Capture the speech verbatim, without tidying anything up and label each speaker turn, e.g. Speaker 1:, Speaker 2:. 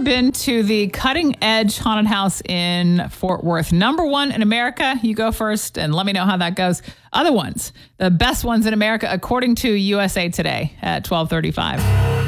Speaker 1: been to the Cutting Edge Haunted House in Fort Worth? Number one in America. You go first and let me know how that goes. Other ones, the best ones in America, according to U S A Today at twelve thirty-five.